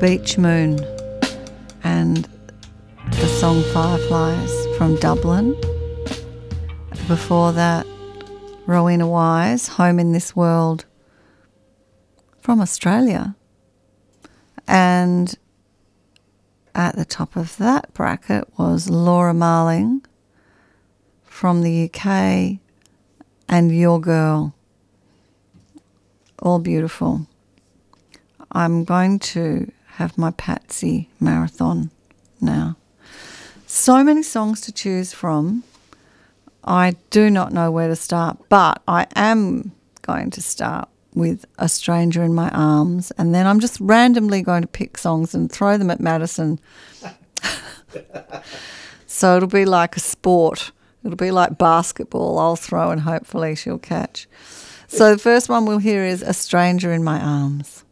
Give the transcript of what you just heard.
Beach Moon and the song Fireflies from Dublin. Before that, Rowena Wise, Home in This World from Australia. And at the top of that bracket was Laura Marling from the UK and Your Girl. All beautiful. I'm going to have my Patsy marathon now. So many songs to choose from. I do not know where to start, but I am going to start with A Stranger in My Arms, and then I'm just randomly going to pick songs and throw them at Madison. So it'll be like a sport. It'll be like basketball. I'll throw and hopefully she'll catch. So the first one we'll hear is A Stranger in My Arms.